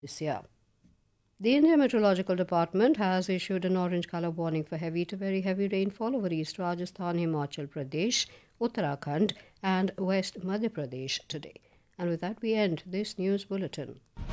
this year. The India Meteorological Department has issued an orange color warning for heavy to very heavy rainfall over East Rajasthan, Himachal Pradesh, Uttarakhand, and West Madhya Pradesh today. And with that, we end this news bulletin.